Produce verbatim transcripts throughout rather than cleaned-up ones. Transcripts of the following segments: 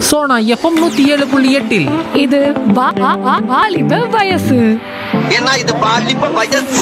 Sona FM நூத்தி ஏழு புள்ளி எட்டில் இது வா- வா- வா- வாலிப வயசு. ஏன்னா இது பாலிப்ப வயசு.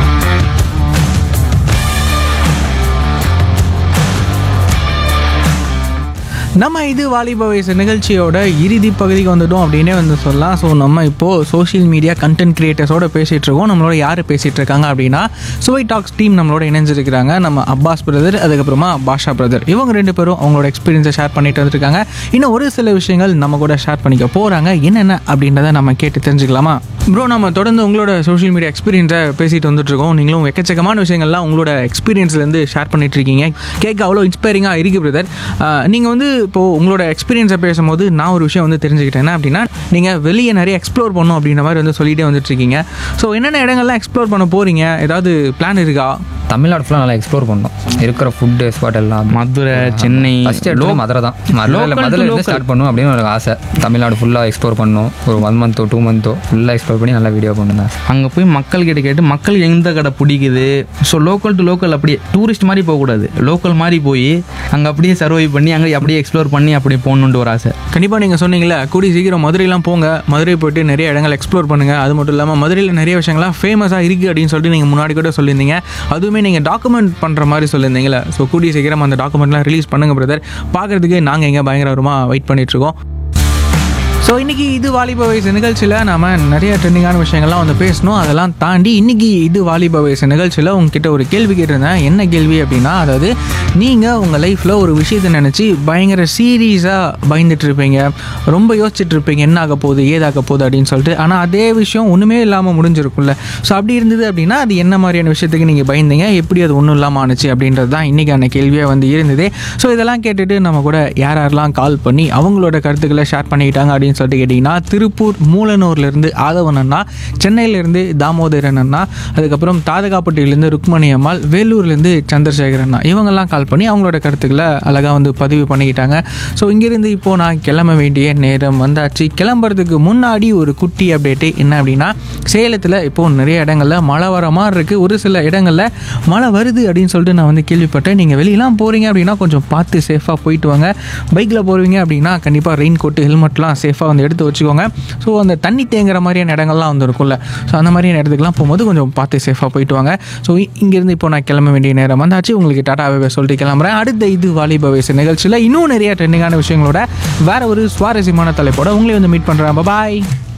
நம்ம இது வாலிப வயசு நிகழ்ச்சியோட இறுதி பகுதிக்கு வந்துட்டோம் அப்படின்னே வந்து சொல்லலாம். ஸோ நம்ம இப்போது சோஷியல் மீடியா கண்டென்ட் கிரியேட்டர்ஸோட பேசிகிட்டு இருக்கோம். நம்மளோட யார் பேசிகிட்டு இருக்காங்க அப்படின்னா சுவை டாக்ஸ் டீம் நம்மளோட இணைஞ்சிருக்கிறாங்க. நம்ம அப்பாஸ் பிரதர், அதுக்கப்புறமா பாஷா பிரதர், இவங்க ரெண்டு பேரும் அவங்களோட எக்ஸ்பீரியன்ஸை ஷேர் பண்ணிட்டு வந்துருக்காங்க. இன்னும் ஒரு சில விஷயங்கள் நம்ம கூட ஷேர் பண்ணிக்க போகிறாங்க. என்னென்ன அப்படின்றத நம்ம கேட்டு தெரிஞ்சுக்கலாமா? ப்ரோ, நம்ம தொடர்ந்து உங்களோட சோஷியல் மீடியா எக்ஸ்பீரியன்ஸை பேசிட்டு வந்துட்டுருக்கோம். நீங்களும் எக்கச்சக்கமான விஷயங்கள்லாம் உங்களோட எக்ஸ்பீரியன்ஸ்லேருந்து ஷேர் பண்ணிட்டு இருக்கீங்க. கேட்க அவ்வளோ இன்ஸ்பைரிங்காக இருக்குது பிரதர். நீங்கள் வந்து இப்போது உங்களோட எக்ஸ்பீரியன்ஸை பேசும்போது நான் ஒரு விஷயம் வந்து தெரிஞ்சுக்கிட்டேன். என்ன அப்படின்னா, நீங்கள் வெளியே நிறைய எக்ஸ்ப்ளோர் பண்ணணும் அப்படின்ற மாதிரி வந்து சொல்லிகிட்டே வந்துட்டுருக்கீங்க. ஸோ என்னென்ன இடங்கள்லாம் எக்ஸ்ப்ளோர் பண்ண போகிறீங்க? ஏதாவது பிளான் இருக்கா? தமிழ்நாடு ஃபுல்லாக நல்லா எக்ஸ்ப்ளோர் பண்ணோம். இருக்கிற ஃபுட்டு ஸ்பாட் எல்லாம் மதுரை, சென்னை, ஃபஸ்ட் எடுத்து மதுரை தான். மதுரையில் மதுரையில் இருந்து ஸ்டார்ட் பண்ணும் அப்படின்னு ஒரு ஆசை. தமிழ்நாடு ஃபுல்லாக எக்ஸ்ப்ளோர் பண்ணணும். ஒரு ஒன் மந்த்தோ டூ மந்த்தோ ஃபுல்லாக எக்ஸ்ப்ளோர் பண்ணி நல்லா வீடியோ பண்ணுங்க. அங்கே போய் மக்கள் கிட்ட கேட்டு மக்கள் எந்த கடை பிடிக்குது, ஸோ லோக்கல் டு லோக்கல், அப்படியே டூரிஸ்ட் மாதிரி போகக்கூடாது, லோக்கல் மாதிரி போய் அங்கே அப்படியே சர்வை பண்ணி அங்கே அப்படியே எக்ஸ்ப்ளோர் பண்ணி அப்படியே போகணுன்ட்டு ஒரு ஆசை. கண்டிப்பாக நீங்கள் சொன்னீங்களே, கூடி சீக்கிரம் மதுரையெல்லாம் போங்க. மதுரை போய்ட்டு நிறைய இடங்கள் எக்ஸ்ப்ளோர் பண்ணுங்கள். அது மட்டும் இல்லாமல் மதுரையில் நிறைய விஷயங்கள்லாம் ஃபேமஸாக இருக்குது அப்படின்னு சொல்லிட்டு நீங்கள் முன்னாடி கூட சொல்லியிருந்தீங்க. அதுவுமே நீங்கள் டாக்குமெண்ட் பண்ணுற மாதிரி சொல்லியிருந்தீங்களே. ஸோ கூடிய சீக்கிரம் அந்த டாக்குமெண்ட்லாம் ரிலீஸ் பண்ணுங்கள் பிரதர். பார்க்குறதுக்கு நாங்கள் எங்கே பயங்கரமாக வெயிட் பண்ணிகிட்ருக்கோம். ஸோ இன்றைக்கி இது வாலிப வயசு நிகழ்ச்சியில் நம்ம நிறைய ட்ரெண்டிங்கான விஷயங்கள்லாம் வந்து பேசணும். அதெல்லாம் தாண்டி இன்றைக்கி இது வாலிப வயசு நிகழ்ச்சியில் உங்ககிட்ட ஒரு கேள்வி கேட்டிருந்தேன். என்ன கேள்வி அப்படின்னா, அதாவது நீங்கள் உங்கள் லைஃப்பில் ஒரு விஷயத்தை நினச்சி பயங்கர சீரியஸாக பயந்துட்டு இருப்பீங்க, ரொம்ப யோசிச்சுட்டு இருப்பீங்க என்ன ஆக போகுது ஏதாக போகுது அப்படின்னு சொல்லிட்டு. ஆனால் அதே விஷயம் ஒன்றுமே இல்லாமல் முடிஞ்சிருக்கும்ல. ஸோ அப்படி இருந்தது அப்படின்னா அது என்ன மாதிரியான விஷயத்துக்கு நீங்கள் பயந்தீங்க, எப்படி அது ஒன்றும் இல்லாமல் ஆணுச்சு அப்படின்றது தான் இன்றைக்கான கேள்வியாக வந்து இருந்தது. ஸோ இதெல்லாம் கேட்டுட்டு நம்ம கூட யார் யாரெல்லாம் கால் பண்ணி அவங்களோட கருத்துக்களை ஷேர் பண்ணிக்கிட்டாங்க அப்படின்னு சொல்லிட்டு கேட்டிங்கன்னா, திருப்பூர் மூலனூர்லேருந்து ஆதவன் அண்ணா, சென்னையிலேருந்து தாமோதரன் அண்ணா, அதுக்கப்புறம் தாதகாப்பட்டியிலேருந்து ருக்மணி அம்மாள், வேலூர்லேருந்து சந்திரசேகர் அண்ணா, இவங்கெல்லாம் கால் பண்ணி அவங்களோட கருத்துக்களை அழகாக வந்து பதிவு பண்ணிக்கிட்டாங்க. ஸோ இங்கேருந்து இப்போது நான் கிளம்ப வேண்டிய நேரம் வந்தாச்சு. கிளம்புறதுக்கு முன்னாடி ஒரு குட்டி அப்டேட்டு என்ன அப்படின்னா, சேலத்தில் இப்போது நிறைய இடங்களில் மழை வர மாதிரி இருக்குது. ஒரு சில இடங்களில் மழை வருது அப்படின்னு சொல்லிட்டு நான் வந்து கேள்விப்பட்டேன். நீங்கள் வெளியெல்லாம் போகிறீங்க அப்படின்னா கொஞ்சம் பார்த்து சேஃபாக போயிட்டு வாங்க. பைக்கில் போகிறீங்க அப்படின்னா கண்டிப்பாக ரெயின் கோட்டு, ஹெல்மெட்லாம் சேஃபாக வந்து எடுத்து வச்சுக்கோங்க. ஸோ அந்த தண்ணி தேங்குற மாதிரியான இடங்கள்லாம் வந்து இருக்கும்ல, ஸோ அந்த மாதிரியான இடத்துக்குலாம் போகும்போது கொஞ்சம் பார்த்து சேஃபாக போயிட்டு வாங்க. ஸோ இங்கேருந்து இப்போ நான் கிளம்ப வேண்டிய நேரம் வந்தாச்சு. உங்களுக்கு டாட்டாவே சொல்லிட்டு கிளம்புறேன். அடுத்த இது வாலிப வயசு நிகழ்ச்சியில் இன்னும் நிறைய ட்ரெண்டிங்கான விஷயங்களோட வேற ஒரு சுவாரஸ்யமான தலைப்போட உங்களை வந்து மீட் பண்ணுறேன். பாய்.